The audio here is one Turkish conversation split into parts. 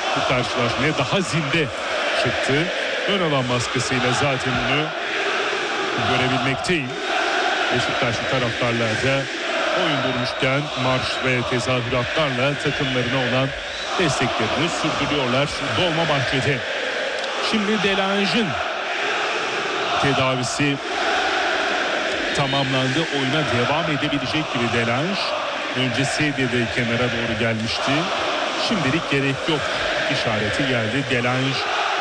bu karşılaşmaya daha zinde çıktı. Ön alan baskısıyla zaten bunu görebilmekteyim. Beşiktaşlı taraftarlar da oyun durmuşken marş ve tezahüratlarla takımlarına olan desteklerini sürdürüyorlar Dolmabahçe'de. Şimdi Delange'ın tedavisi tamamlandı. Oyuna devam edebilecek gibi Delange. Önce sedyede kenara doğru gelmişti. Şimdilik gerek yok işareti geldi. Delange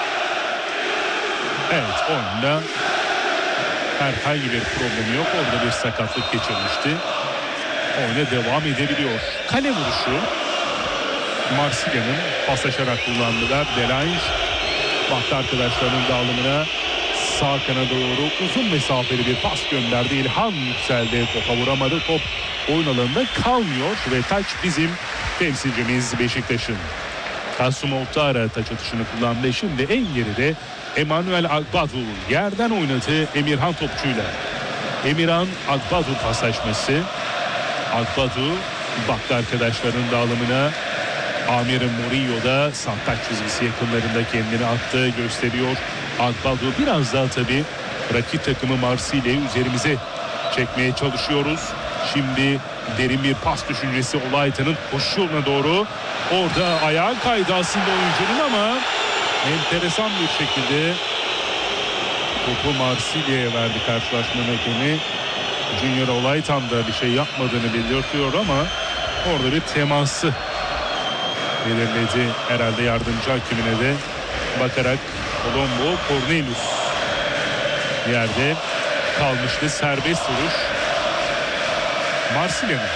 evet oyunda herhangi bir problemi yok. Orada bir sakatlık geçirmişti. Oyuna devam edebiliyor. Kale vuruşu Marsilya'nın paslaşarak kullandılar. Delange baktı arkadaşlarının dağılımına. Sağ kanada doğru uzun mesafeli bir pas gönderdi. İlhan yükseldi. Topa vuramadı. Top oyun alanında kalmıyor ve taç bizim temsilcimiz Beşiktaş'ın. Kasım Oktara taç atışını kullandı. Şimdi en geride Emmanuel Agbadou yerden oynadı Emirhan topçuyla. Emirhan Agbadou paslaşması. Agbadou baktı arkadaşlarının dağılımına. Amir Murillo da sağ taç çizgisi yakınlarında kendini attı, gösteriyor. Agbadou biraz daha tabii rakip takımı Marsilya'yı üzerimize çekmeye çalışıyoruz. Şimdi derin bir pas düşüncesi Olaytan'ın koşu yoluna doğru. Orada ayağa kaydı aslında oyuncunun ama enteresan bir şekilde topu Marsilya'ya verdi karşılaşmanın hakemi. Junior Olaytan da bir şey yapmadığını belirtiyor ama orada bir teması belirledi herhalde yardımcı hakemine de bakarak. Colombo Cornelius yerde kalmıştı. Serbest vuruş Marsilya'nın.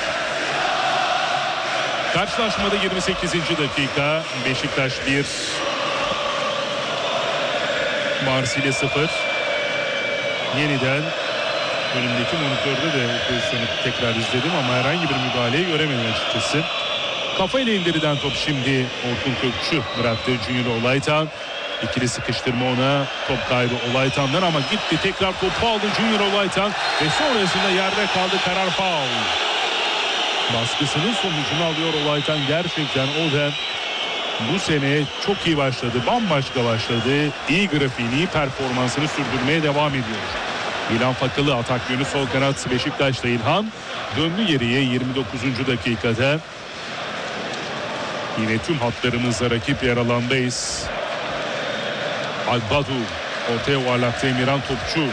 Karşılaşmada 28. dakika, Beşiktaş 1 Marsilya 0. Yeniden önümdeki monitörde de o pozisyonu tekrar izledim ama herhangi bir müdahaleyi göremedim açıkçası. Kafayla indirilen top şimdi Orkun Kökçü bıraktı Junior Olaytan. İkili sıkıştırma ona, top kaybı Olaytan'dan ama gitti tekrar topu aldı Junior Olaytan ve sonrasında yerde kaldı, karar faul. Baskısının sonucunu alıyor Olaytan, gerçekten o da bu sene çok iyi başladı, bambaşka başladı, iyi grafiğini, iyi performansını sürdürmeye devam ediyor. İlhan Fakalı atak yönü sol kanat Beşiktaş'ta. İlhan döndü geriye 29. dakikada. Yine tüm hatlarımızla rakip yer alandayız. Agbadou ortaya yuvarlaktı Emirhan topçu.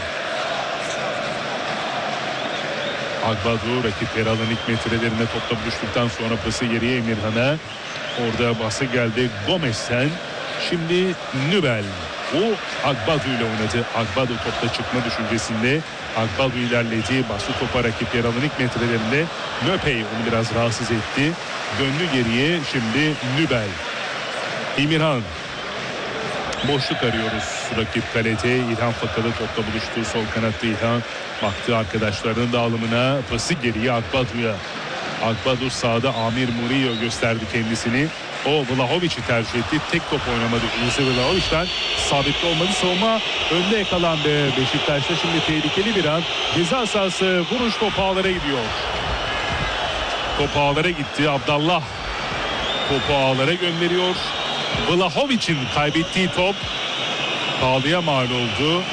Agbadou rakip yer alan ilk metrelerinde topla buluştuktan sonra pası geriye Emirhan'a. Orada bası geldi Gomez'ten. Şimdi Nübel. O Agbadou ile oynadı. Agbadou topla çıkma düşüncesinde. Agbadou ilerledi. Bastı topa rakip yer alan ilk metrelerinde. Möpey onu biraz rahatsız etti. Döndü geriye. Şimdi Nübel. Emirhan. Boşluk arıyoruz rakip kalede. İlhan Fakalı topla buluştu. Sol kanatta İlhan baktı arkadaşlarının dağılımına. Pası geriye Agbadou'ya. Agbadou sağda Amir Murillo gösterdi kendisini. O Vlahovic'i tercih etti. Tek top oynamadı. Uzi Vlahovic'ten sabitli olmadı. Savunma önde yakalandı. Beşiktaş'ta şimdi tehlikeli bir an. Ceza sahası vuruş top ağlara gidiyor. Top ağlara gitti. Abdallah topu ağlara gönderiyor. Vlahovic'in kaybettiği top pahalıya mal oldu.